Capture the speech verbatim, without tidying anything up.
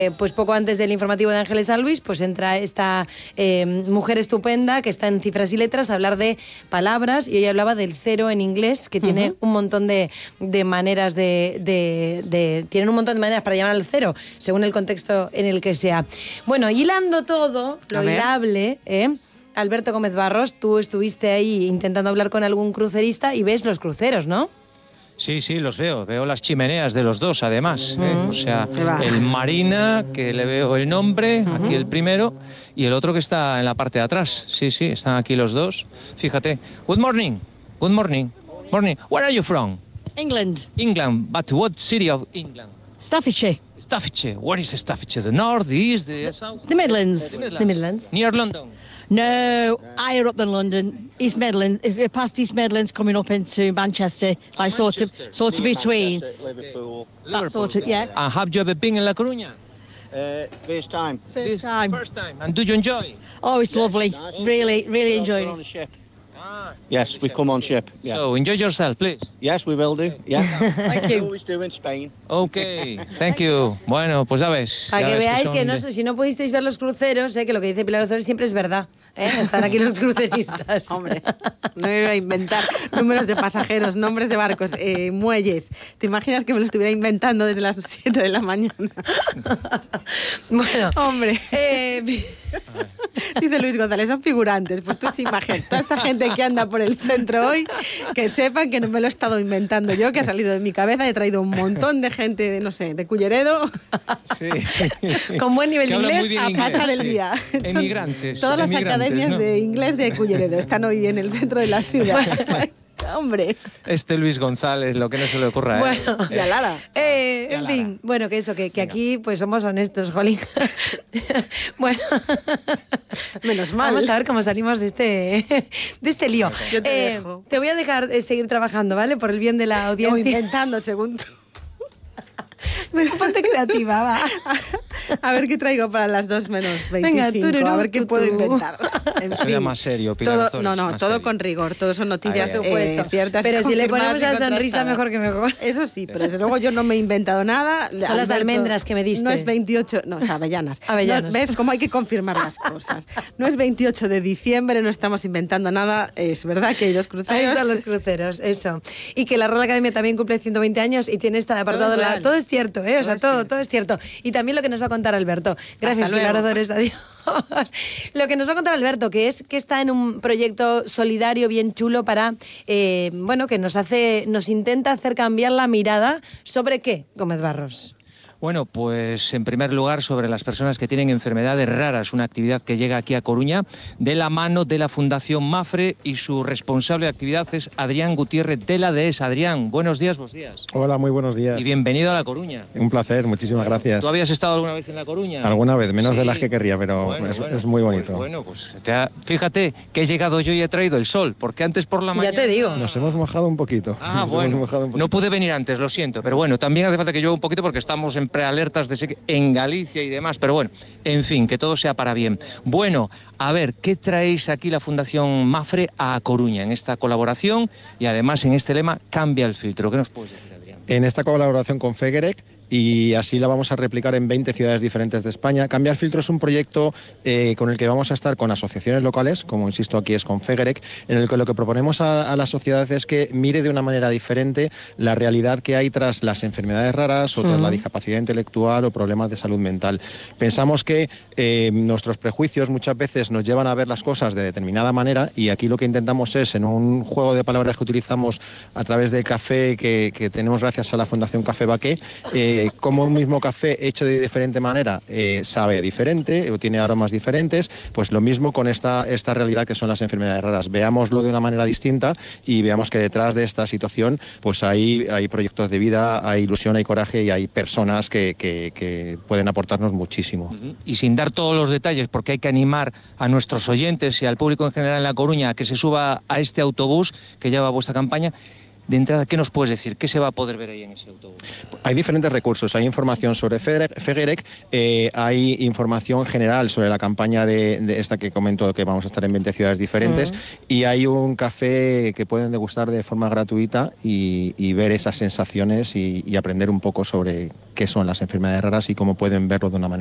Eh, pues poco antes del informativo de Ángeles San Luis, pues entra esta eh, mujer estupenda que está en Cifras y Letras a hablar de palabras, y ella hablaba del cero en inglés, que tiene uh-huh. un montón de, de maneras de, de, de... Tienen un montón de maneras para llamar al cero, según el contexto en el que sea. Bueno, hilando todo, lo hilable, ¿eh? Alberto Gómez Barros, tú estuviste ahí intentando hablar con algún crucerista y ves los cruceros, ¿no? Sí, sí, los veo. Veo las chimeneas de los dos, además. ¿eh? O sea, el Marina, que le veo el nombre, uh-huh. aquí el primero, y el otro que está en la parte de atrás. Sí, sí, están aquí los dos. Fíjate. Good morning. Good morning. Morning. Where are you from? England. England. But what city of England? Staffordshire. Staffordshire. Where is Staffordshire? The north, the east, the south? The Midlands. The Midlands. The Midlands. Near London. No, higher up than London. East Midlands, past East Midlands, coming up into Manchester, like sort of, sort of between. Liverpool. That sort of, yeah. And have you ever been in La Coruña? Uh, first time. First This time. First time. And do you enjoy? Oh, it's Yes, lovely. nice. Really, really We're enjoying on a it. ship. Ah, Yes, we come on ship. Yeah. So enjoy yourself, please. Yes, we will do. Yeah. Thank We you. always do in Spain. Ok, thank you. Bueno, pues ya ves. Para ya que ves veáis son que no, de- si no pudisteis ver los cruceros, eh, que lo que dice Pilar Ozores siempre es verdad. ¿eh? Están aquí los cruceristas. Hombre, no me iba a inventar números de pasajeros, nombres de barcos, eh, muelles. ¿Te imaginas que me lo estuviera inventando desde las siete de la mañana? Bueno, Hombre. eh, Dice Luis González, son figurantes. Pues tú te imaginas, toda esta gente que anda por el centro hoy, que sepan que no me lo he estado inventando yo, que ha salido de mi cabeza. He traído un montón de gente, de, no sé, de Culleredo, Sí. con buen nivel Que de hablan muy inglés, bien a inglés, pasar el sí. día. Son Emigrantes. Todas las emigrantes, academias ¿no? de inglés de Culleredo están hoy en el centro de la ciudad. Hombre. Este Luis González, lo que no se le ocurra. ¿eh? Bueno, Y a Lara. Eh, Ya en la fin, hará. bueno, que eso, que, que aquí pues somos honestos, jolín. Bueno, Menos mal. vamos a ver cómo salimos de este, de este lío. Yo te Eh, dejo. te voy a dejar eh, seguir trabajando, ¿vale? Por el bien de la O audiencia. inventando, según tú. Ponte creativa, va. A ver qué traigo para las dos menos Venga, veinticinco. tururú, a ver qué tutú. puedo inventar. En Eso ya más serio, Pilar todo, Ozores, No, no, más todo serio. con rigor. Todo son noticias Ay, ay, Por eh, supuesto. ciertas. Pero si le confirmadas ponemos y la sonrisa, contrastadas. mejor que mejor. Eso sí, pero desde luego yo no me he inventado nada. Son las de Alberto, almendras que me diste. No es veintiocho, no, o sea, avellanas. Avellanas. No, ¿ves cómo hay que confirmar las cosas? No es veintiocho de diciembre, no estamos inventando nada. Es verdad que hay dos Ahí cruceros. están los cruceros, eso. Y que la Real Academia también cumple ciento veinte años y tiene este apartado. Todo es la- real. todo es cierto, ¿eh? O Todo sea, es todo, cierto. todo es cierto. Y también lo que nos va a contar Alberto. Gracias, Hasta Pilar luego. Ozores, adiós. Lo que nos va a contar Alberto, que es que está en un proyecto solidario bien chulo para, eh, bueno, que nos hace, nos intenta hacer cambiar la mirada sobre qué, Gómez Barros. Bueno, pues en primer lugar sobre las personas que tienen enfermedades raras, una actividad que llega aquí a Coruña de la mano de la Fundación Mafre, y su responsable de actividad es Adrián Gutiérrez de la D E S. Adrián, buenos días, buenos días. Hola, muy buenos días. Y bienvenido a La Coruña. Un placer, muchísimas gracias. ¿Tú habías estado alguna vez en La Coruña? Alguna vez, menos de Sí. las que querría, pero Bueno, es, bueno, es muy pues bonito. bueno, pues te ha- fíjate que he llegado yo y he traído el sol, porque antes por la mañana... Ya te digo. Nos hemos mojado un poquito. Ah, Nos bueno, hemos mojado un no poquito. pude venir antes, lo siento, pero bueno, también hace falta que llueva un poquito porque estamos en prealertas de sequía en Galicia y demás, pero bueno, en fin, que todo sea para bien. Bueno, a ver, ¿qué traéis aquí la Fundación Mafre a Coruña en esta colaboración y además en este lema Cambia el filtro? ¿Qué nos puedes decir, Adrián? En esta colaboración con Fegerec, y así la vamos a replicar en veinte ciudades diferentes de España. Cambia el filtro es un proyecto eh, con el que vamos a estar con asociaciones locales, como insisto aquí es con Fegerec, en el que lo que proponemos a, a la sociedad es que mire de una manera diferente la realidad que hay tras las enfermedades raras o tras Mm. la discapacidad intelectual o problemas de salud mental. Pensamos que eh, nuestros prejuicios muchas veces nos llevan a ver las cosas de determinada manera, y aquí lo que intentamos es, en un juego de palabras que utilizamos a través de café que, que tenemos gracias a la Fundación Café Baqué, eh, como un mismo café hecho de diferente manera eh, sabe diferente o tiene aromas diferentes, pues lo mismo con esta, esta realidad que son las enfermedades raras. Veámoslo de una manera distinta y veamos que detrás de esta situación pues hay, hay proyectos de vida, hay ilusión, hay coraje y hay personas que, que, que pueden aportarnos muchísimo. Y sin dar todos los detalles, porque hay que animar a nuestros oyentes y al público en general en La Coruña a que se suba a este autobús que lleva vuestra campaña, de entrada, ¿qué nos puedes decir? ¿Qué se va a poder ver ahí en ese autobús? Hay diferentes recursos, hay información sobre Fegerek, eh, hay información general sobre la campaña de, de esta que comento, que vamos a estar en veinte ciudades diferentes, mm. y hay un café que pueden degustar de forma gratuita y, y ver esas sensaciones y, y aprender un poco sobre qué son las enfermedades raras y cómo pueden verlo de una manera